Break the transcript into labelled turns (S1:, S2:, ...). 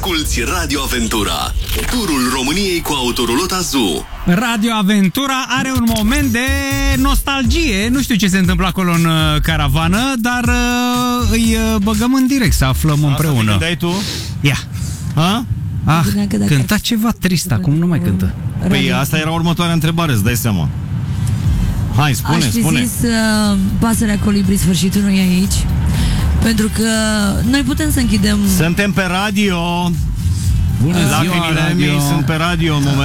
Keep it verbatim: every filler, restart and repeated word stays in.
S1: Asculți Radio Aventura, turul României cu Autorolut Azu.
S2: Radio Aventura are un moment de nostalgie. Nu știu ce se întâmplă acolo în uh, caravană, dar uh, îi uh, băgăm în direct să aflăm împreună.
S3: Asta tu?
S2: Ia.
S3: Ha?
S2: Ah, cânta ceva trist, acum nu mai cântă.
S3: Păi asta era următoarea întrebare, îți dai seama. Hai, spune,
S4: Aș fi
S3: spune.
S4: zis uh, pasărea colibri, sfârșitul nu e aici. Pentru că noi putem să închidem.
S3: Suntem pe radio.
S2: Bună
S3: La
S2: ziua,
S3: câinile
S2: radio.
S3: mei sunt pe radio în momentul